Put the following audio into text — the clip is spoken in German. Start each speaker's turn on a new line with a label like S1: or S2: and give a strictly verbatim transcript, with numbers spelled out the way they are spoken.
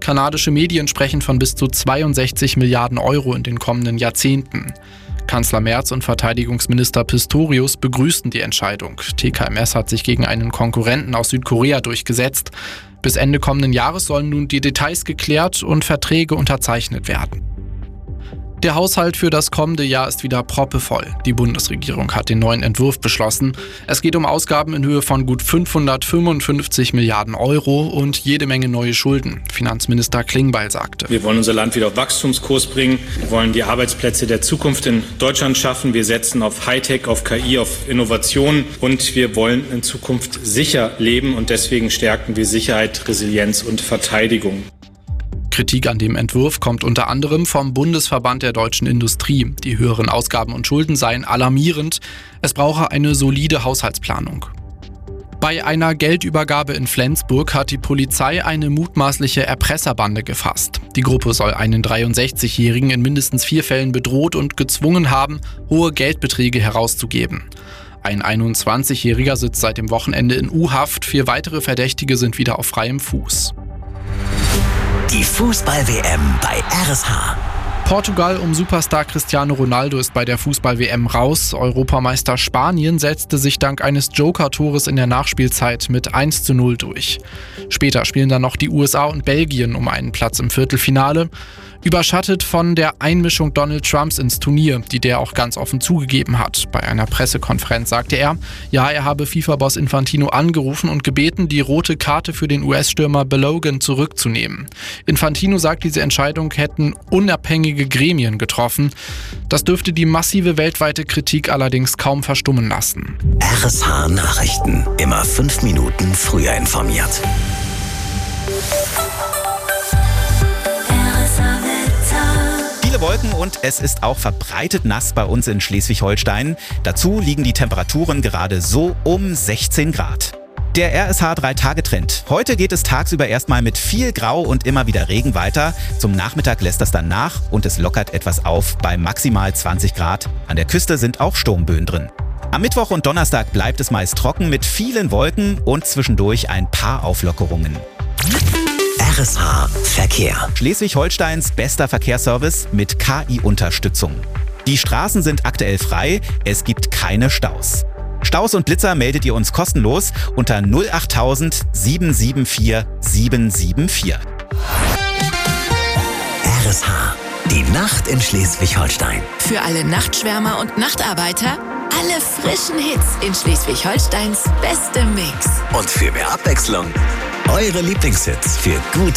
S1: Kanadische Medien sprechen von bis zu zweiundsechzig Milliarden Euro in den kommenden Jahrzehnten. Kanzler Merz und Verteidigungsminister Pistorius begrüßten die Entscheidung. T K M S hat sich gegen einen Konkurrenten aus Südkorea durchgesetzt. Bis Ende kommenden Jahres sollen nun die Details geklärt und Verträge unterzeichnet werden. Der Haushalt für das kommende Jahr ist wieder proppevoll. Die Bundesregierung hat den neuen Entwurf beschlossen. Es geht um Ausgaben in Höhe von gut fünfhundertfünfundfünfzig Milliarden Euro und jede Menge neue Schulden. Finanzminister Klingbeil sagte:
S2: Wir wollen unser Land wieder auf Wachstumskurs bringen. Wir wollen die Arbeitsplätze der Zukunft in Deutschland schaffen. Wir setzen auf Hightech, auf K I, auf Innovation und wir wollen in Zukunft sicher leben und deswegen stärken wir Sicherheit, Resilienz und Verteidigung.
S1: Kritik an dem Entwurf kommt unter anderem vom Bundesverband der deutschen Industrie. Die höheren Ausgaben und Schulden seien alarmierend. Es brauche eine solide Haushaltsplanung. Bei einer Geldübergabe in Flensburg hat die Polizei eine mutmaßliche Erpresserbande gefasst. Die Gruppe soll einen dreiundsechzigjährigen in mindestens vier Fällen bedroht und gezwungen haben, hohe Geldbeträge herauszugeben. Ein einundzwanzigjähriger sitzt seit dem Wochenende in U-Haft. Vier weitere Verdächtige sind wieder auf freiem Fuß.
S3: Die Fußball-W M bei R S H.
S1: Portugal um Superstar Cristiano Ronaldo ist bei der Fußball-W M raus. Europameister Spanien setzte sich dank eines Joker-Tores in der Nachspielzeit mit eins zu null durch. Später spielen dann noch die U S A und Belgien um einen Platz im Viertelfinale. Überschattet von der Einmischung Donald Trumps ins Turnier, die der auch ganz offen zugegeben hat. Bei einer Pressekonferenz sagte er, ja, er habe FIFA-Boss Infantino angerufen und gebeten, die rote Karte für den U S-Stürmer Balogun zurückzunehmen. Infantino sagt, diese Entscheidung hätten unabhängige Gremien getroffen. Das dürfte die massive weltweite Kritik allerdings kaum verstummen lassen.
S3: R S H Nachrichten. Immer fünf Minuten früher informiert.
S4: Viele Wolken und es ist auch verbreitet nass bei uns in Schleswig-Holstein. Dazu liegen die Temperaturen gerade so um sechzehn Grad. Der R S H drei Tage Trend. Heute geht es tagsüber erstmal mit viel Grau und immer wieder Regen weiter. Zum Nachmittag lässt das dann nach und es lockert etwas auf bei maximal zwanzig Grad. An der Küste sind auch Sturmböen drin. Am Mittwoch und Donnerstag bleibt es meist trocken mit vielen Wolken und zwischendurch ein paar Auflockerungen.
S3: R S H Verkehr.
S4: Schleswig-Holsteins bester Verkehrsservice mit K I-Unterstützung. Die Straßen sind aktuell frei, es gibt keine Staus. Staus und Blitzer meldet ihr uns kostenlos unter null acht tausend sieben sieben vier sieben sieben vier.
S3: R S H, die Nacht in Schleswig-Holstein.
S5: Für alle Nachtschwärmer und Nachtarbeiter, alle frischen Hits in Schleswig-Holsteins bestem Mix.
S3: Und für mehr Abwechslung, eure Lieblingshits für gute